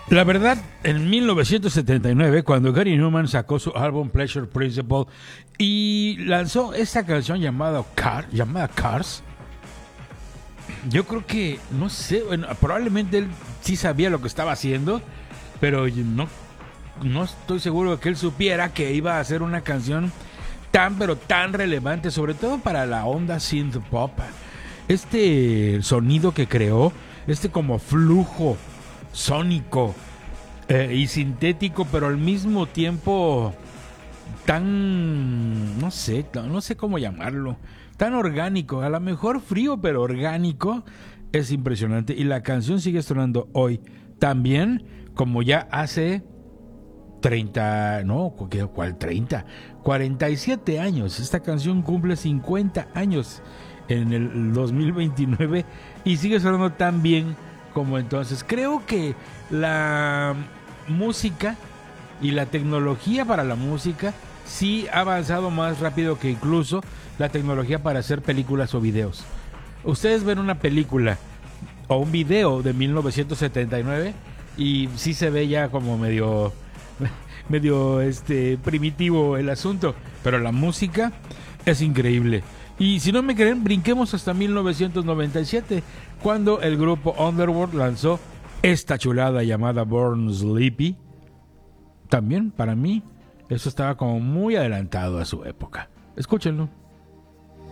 La verdad, en 1979, cuando Gary Numan sacó su álbum Pleasure Principle y lanzó esta canción llamada Cars, yo creo que, no sé, bueno, probablemente él sí sabía lo que estaba haciendo, pero no estoy seguro de que él supiera que iba a hacer una canción pero tan relevante, sobre todo para la onda synth pop. Este sonido que creó, este como flujo sónico y sintético, pero al mismo tiempo tan, no sé cómo llamarlo, tan orgánico, a lo mejor frío, pero orgánico, es impresionante. Y la canción sigue sonando hoy también, como ya hace 30, no, ¿cuál 30? 47 años. Esta canción cumple 50 años en el 2029 y sigue sonando tan bien como entonces. Creo que la música y la tecnología para la música sí ha avanzado más rápido que incluso la tecnología para hacer películas o videos. Ustedes ven una película o un video de 1979 y sí se ve ya como medio primitivo el asunto, pero la música es increíble. Y si no me creen, brinquemos hasta 1997, cuando el grupo Underworld lanzó esta chulada llamada Born Sleepy. También para mí eso estaba como muy adelantado a su época. Escúchenlo.